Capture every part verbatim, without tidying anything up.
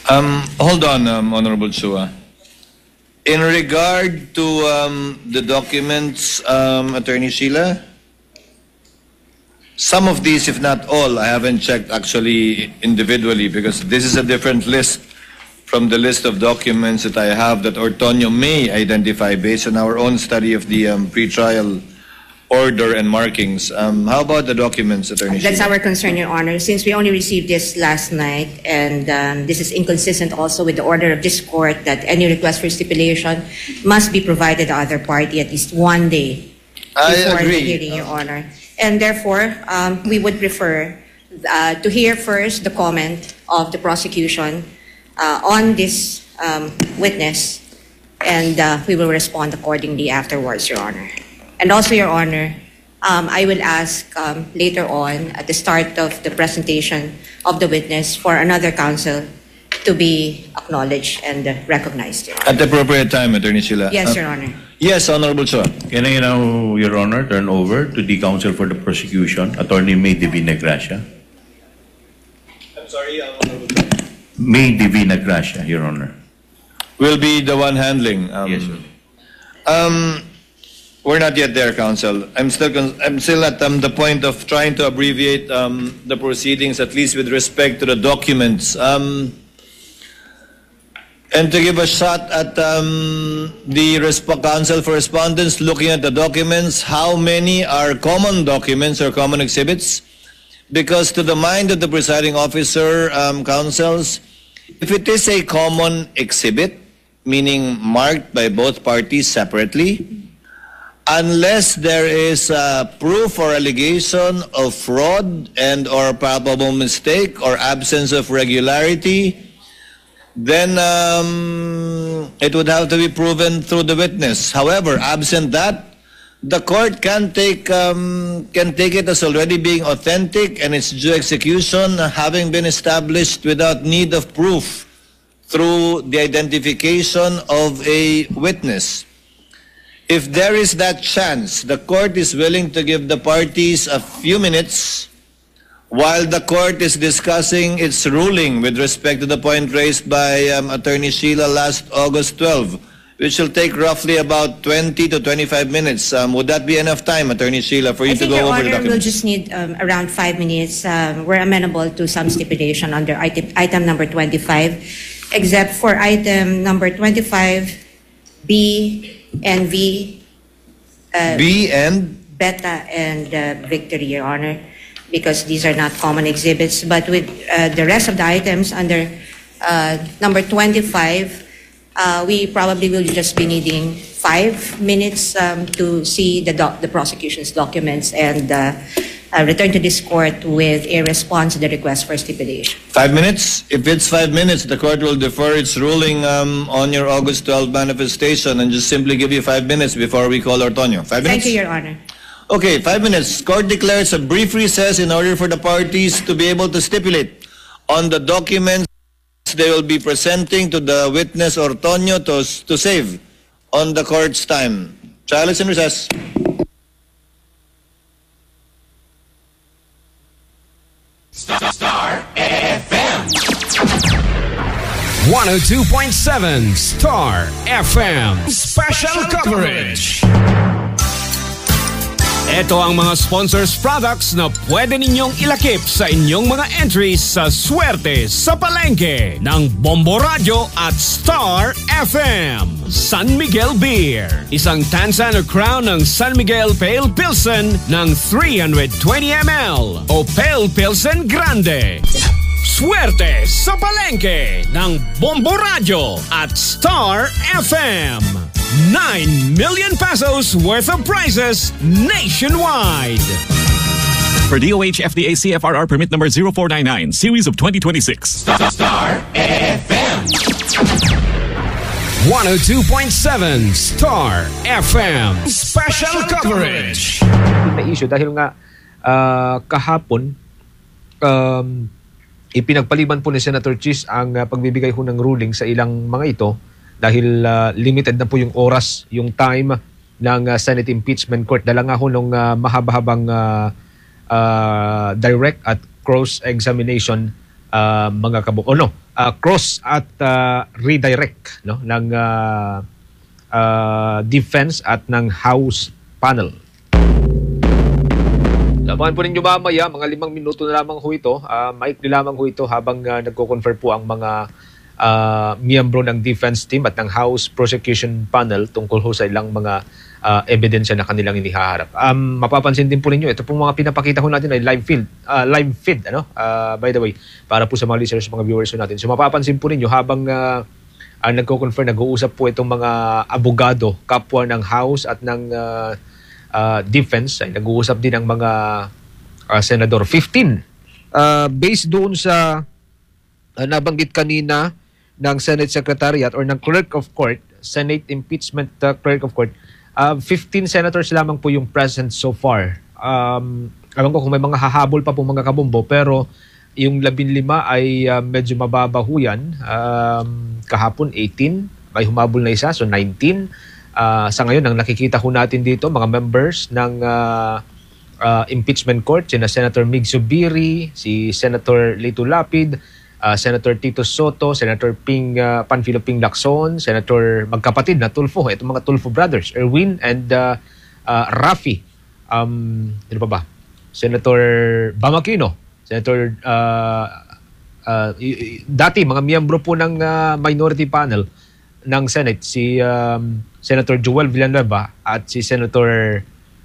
Um, hold on, um, Honorable Chua. In regard to um, the documents, um, Attorney Sheila, some of these, if not all, I haven't checked actually individually because this is a different list from the list of documents that I have that Ortonio may identify based on our own study of the um, pretrial order and markings. Um, how about the documents, Attorney That's Sheila? our concern, Your Honor. Since we only received this last night, and um, this is inconsistent also with the order of this court that any request for stipulation must be provided to other party at least one day I before agree. the hearing, Your Honor. And therefore, um, we would prefer uh, to hear first the comment of the prosecution uh, on this um, witness, and uh, we will respond accordingly afterwards, Your Honor. And also, Your Honor, um, I will ask um, later on at the start of the presentation of the witness for another counsel to be acknowledged and uh, recognized, Your Honor. At the appropriate time, Attorney Sheila. Yes, Uh, Your Honor. Yes, Honorable Chua. Can I now, Your Honor, turn over to the counsel for the prosecution, Attorney May Divina Gracia? I'm sorry, Honorable Chua. May Divina Gracia, Your Honor. Will be the one handling. Um, Yes, sir. Um, we're not yet there, counsel. I'm still con- I'm still at um, the point of trying to abbreviate um, the proceedings, at least with respect to the documents. Um, and to give a shot at um, the resp- counsel for respondents looking at the documents, how many are common documents or common exhibits? Because to the mind of the presiding officer, um, counsels, if it is a common exhibit, meaning marked by both parties separately, unless there is uh, proof or allegation of fraud and or palpable mistake or absence of regularity, then um, it would have to be proven through the witness. However, absent that, the court can take um, can take it as already being authentic and its due execution having been established without need of proof through the identification of a witness. If there is that chance, the court is willing to give the parties a few minutes while the court is discussing its ruling with respect to the point raised by um, Attorney Sheila last August twelfth, which will take roughly about twenty to twenty-five minutes. Um, would that be enough time, Attorney Sheila, for you I to think, go Your over the Honor, we'll documents? just need um, around five minutes. Um, we're amenable to some stipulation under item, item number twenty-five, except for item number twenty-five, B and V, uh, B and Beta and uh, Victory, Your Honor, because these are not common exhibits. But with uh, the rest of the items under uh, number twenty-five, uh, we probably will just be needing five minutes um, to see the, doc the prosecution's documents and uh, uh, return to this court with a response to the request for stipulation. Five minutes? If it's five minutes, the court will defer its ruling um, on your August twelfth manifestation and just simply give you five minutes before we call Ortonio. Five minutes? Thank you, Your Honor. Okay, five minutes. Court declares a brief recess in order for the parties to be able to stipulate on the documents they will be presenting to the witness Ortonio to, to save on the court's time. Trial is in recess. Star F M one oh two point seven Star F M Special Coverage. Ito ang mga sponsors products na pwede ninyong ilakip sa inyong mga entries sa Swerte sa Palengke ng Bombo Radio at Star F M. San Miguel Beer. Isang Tanzano Crown ng San Miguel Pale Pilsen ng three hundred twenty milliliters o Pale Pilsen Grande. Swerte sa Palengke ng Bombo Radio at Star F M. nine million pesos worth of prizes nationwide. For D O H F D A C F R R permit number zero four nine nine, series of twenty twenty-six. Star F M one oh two point seven Star F M Special Coverage. Na issue dahil nga uh, kahapon um, ipinagpaliban po ni Senator Chis ang uh, pagbibigay ho ng ruling sa ilang mga ito dahil uh, limited na po yung oras, yung time ng uh, Senate Impeachment Court. Dala nga ho nung uh, mahaba-habang uh, uh, direct at cross-examination uh, mga kabu... O no, uh, cross at uh, redirect, no, ng uh, uh, defense at ng House panel. Laban po ninyo mamaya, mga limang minuto na lamang ho ito. Uh, maikli lamang ho ito habang uh, nagko-confer po ang mga uh, miyembro ng defense team at ng House prosecution panel tungkol ho sa ilang mga uh, ebidensya na kanilang inihaharap. Um, mapapansin din po ninyo, ito pong mga pinapakita ho natin ay live feed, uh, live feed ano? Uh, by the way, para po sa mga listeners, mga viewers ho natin. So mapapansin po ninyo habang uh, uh, nagko-confer, nag-uusap po itong mga abogado, kapwa ng House at ng uh, Uh, defense, ay nag-uusap din ng mga uh, senador. fifteen. Uh, based doon sa uh, nabanggit kanina ng Senate Secretariat or ng Clerk of Court, Senate Impeachment uh, Clerk of Court, uh, fifteen senators lamang po yung present so far. Um, alam ko kung may mga hahabol pa po mga kabombo, pero yung labing lima ay uh, medyo mababa ho yan. Um, kahapon eighteen, may humabol na isa, so nineteen. Uh, sa ngayon, ang nakikita ho natin dito, mga members ng uh, uh, impeachment court, sina Senator Mig Zubiri, si Senator Lito Lapid, uh, Senator Tito Soto, Senator Ping, uh, Panfilo Ping Lacson, Senator magkapatid na Tulfo, itong mga Tulfo brothers, Erwin and uh, uh, Rafi. Um, ano pa ba? Senator Bamakino, Senator uh, uh, y- y- dati mga miyembro po ng uh, minority panel ng Senate, si um, Senator Joel Villanueva at si Senator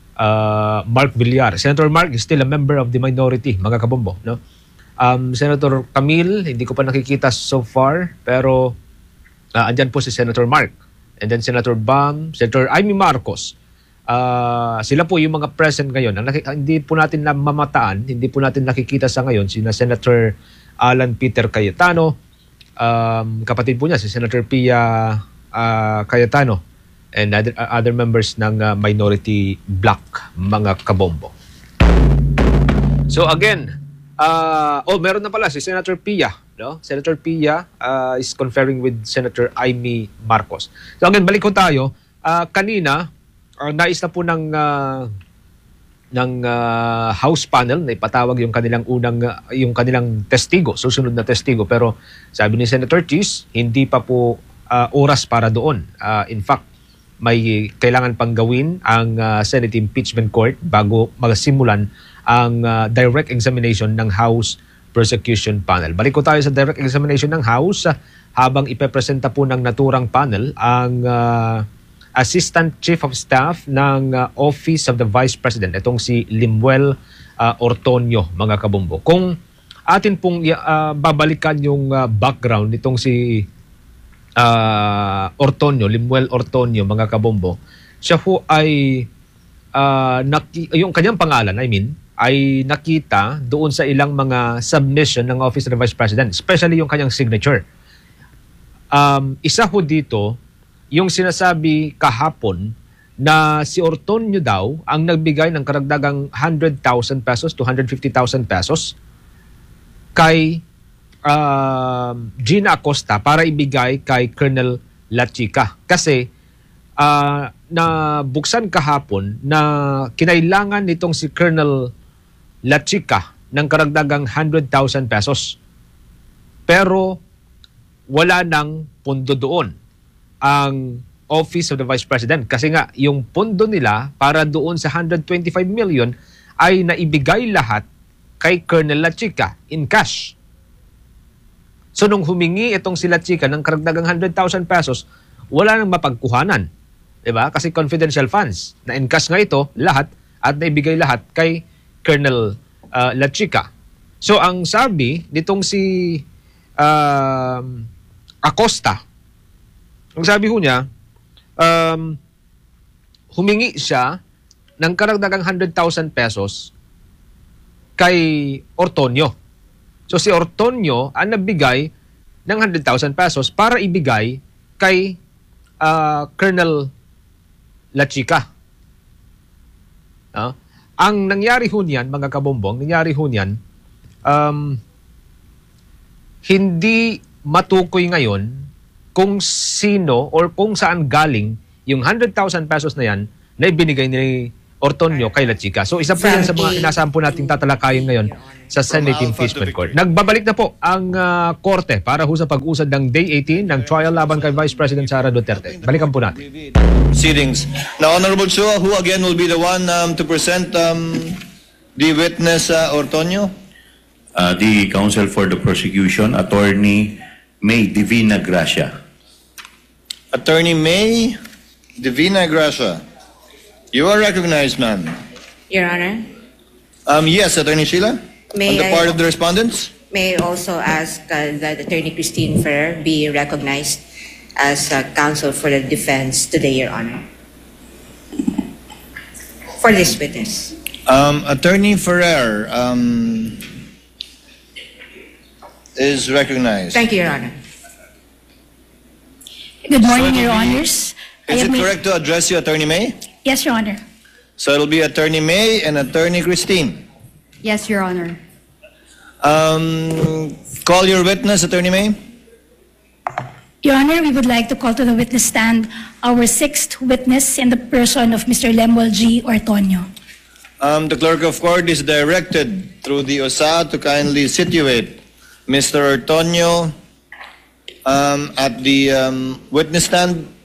uh, Mark Villar. Senator Mark is still a member of the minority, mga kabombo, no? Um, Senator Camille, hindi ko pa nakikita so far, pero uh, andyan po si Senator Mark. And then Senator Bam, Senator Amy Marcos. Uh, sila po yung mga present ngayon. Ang naki- hindi po natin na mamataan, hindi po natin nakikita sa ngayon, sina Senator Alan Peter Cayetano, um, kapatid po niya, si Senator Pia uh, Cayetano, and other, uh, other members ng uh, minority bloc, mga kabombo. So again, uh, oh, meron na pala si Senator Pia, no? Senator Pia uh, is conferring with Senator Amy Marcos. So again, balik ko tayo. Uh, kanina, uh, nais na po ng, uh, ng uh, House panel na ipatawag yung kanilang unang, uh, yung kanilang testigo, susunod na testigo. Pero sabi ni Senator Chis, hindi pa po uh, oras para doon. Uh, in fact, may kailangan pang gawin ang uh, Senate Impeachment Court bago magsimulan ang uh, direct examination ng House Prosecution Panel. Balik ko tayo sa direct examination ng House uh, habang ipepresenta po ng naturang panel ang uh, Assistant Chief of Staff ng uh, Office of the Vice President, itong si Limuel uh, Ortonio, mga kabombo. Kung atin pong uh, babalikan yung uh, background nitong si Uh, Ortonio, Limuel Ortonio, mga kabombo, siya ho ay uh, naki, yung kanyang pangalan, I mean, ay nakita doon sa ilang mga submission ng Office of the Vice President, especially yung kanyang signature. Um, isa ho dito, yung sinasabi kahapon na si Ortonio daw ang nagbigay ng karagdagang one hundred thousand pesos to one hundred fifty thousand pesos kay Uh, Gina Acosta para ibigay kay Colonel Lachica. Kasi uh, nabuksan kahapon na kinailangan nitong si Colonel Lachica ng karagdagang one hundred thousand pesos. Pero wala nang pondo doon ang Office of the Vice President. Kasi nga, yung pondo nila para doon sa one hundred twenty-five million ay naibigay lahat kay Colonel Lachica in cash. So nung humingi itong si Lachica ng karagdagang one hundred thousand pesos, wala nang mapagkuhanan. Diba? Kasi confidential funds. Na in cash nga ito, lahat, at naibigay lahat kay Colonel uh, Lachica. So ang sabi nitong si uh, Acosta, ang sabi ho niya, um, humingi siya ng karagdagang one hundred thousand pesos kay Ortonio. So si Ortonio ang nagbigay ng one hundred thousand pesos para ibigay kay uh, Colonel Lachica. Uh, ang nangyari ho niyan, mga kabombong, nangyari ho niyan, um, hindi matukoy ngayon kung sino or kung saan galing yung one hundred thousand pesos na yan na ibinigay ni Ortonio kay La Chica. So isa po yan sa mga inasahan po nating tatalakayin ngayon sa Senate Impeachment Court. Nagbabalik na po ang uh, korte para ho sa pag-usad ng Day eighteen ng trial laban kay Vice President Sara Duterte. Balikan po natin. Proceedings. Now, Honorable Chua, who again will be the one um, to present um, the witness, uh, Ortonio? Uh, the counsel for the prosecution, Attorney May Divina Gracia. Attorney May Divina Gracia. You are recognized, ma'am. Your Honor, Um, yes, Attorney Sheila? May On the I- part of the respondents? may I also ask uh, that Attorney Christine Ferrer be recognized as uh, counsel for the defense today, Your Honor, for this witness. Um, Attorney Ferrer um, is recognized. Thank you, Your Honor. Good morning, So Your it'll be- Honors. I Is am it a- correct to address you, Attorney May? Yes, Your Honor. So it'll be Attorney May and Attorney Christine. Yes, Your Honor. Um, call your witness, Attorney May. Your Honor, we would like to call to the witness stand our sixth witness in the person of Mister Lemuel G. Ortonio. Um, the clerk of court is directed through the O S A to kindly situate Mister Ortonio um, at the um, witness stand.